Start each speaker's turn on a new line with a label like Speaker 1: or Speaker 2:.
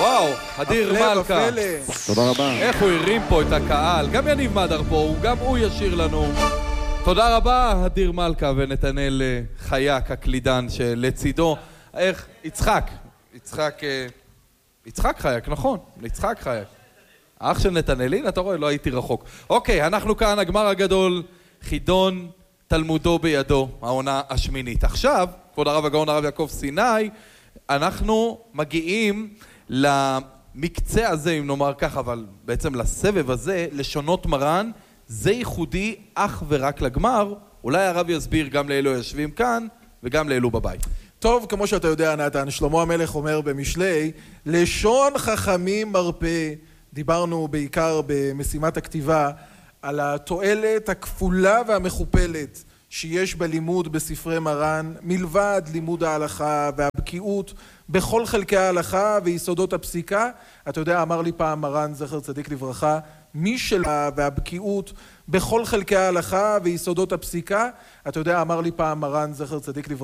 Speaker 1: וואו, אדיר מלכה.
Speaker 2: תודה רבה.
Speaker 1: איך הוא הרים פה את הקהל. גם יניב מדר פה, גם הוא ישיר לנו. תודה רבה, אדיר מלכה ונתנאל חייק, הקלידן שלצידו. איך? יצחק חייק, נכון. יצחק חייק. האח של נתנאלין, אתה רואה? לא הייתי רחוק. אוקיי, אנחנו כאן, הגמר הגדול, חידון תלמודו בידו, העונה השמינית. עכשיו, כבוד הרב הגאון הרב יעקב סיני, אנחנו מגיעים למקצה הזה, אם נאמר כך, אבל בעצם לסבב הזה, לשונות מרן, זה ייחודי אך ורק לגמר. אולי הרב יסביר גם לאלו יושבים כאן וגם לאלו בבית.
Speaker 3: טוב, כמו שאתה יודע, נתן, שלמה המלך אומר במשלי, לשון חכמים מרפא. דיברנו בעיקר במשימת הכתיבה על התועלת הכפולה והמכופלת שיש בלימוד בספרי מרן, מלבד לימוד ההלכה והבקיאות בכל חלקי ההלכה ויסודות הפסיקה. אתה יודע, אמר לי פעם מרן זכר צדיק לברכה, מי שלה והבקיאות בכל חלקי ההלכה ויסודות הפסיקה. אתה יודע, אמר לי פעם מרן זכר צדיק לברכה,